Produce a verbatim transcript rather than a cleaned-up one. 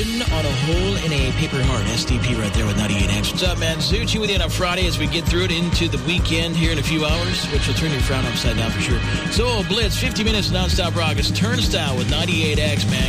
Burden on a Hole in a Paper Heart. S D P right there with ninety-eight X. What's up, man? Zucci with you on a Friday as we get through it into the weekend here in a few hours, which will turn your frown upside down for sure. So, Blitz, fifty minutes nonstop rock. It's Turnstile with ninety-eight X, man.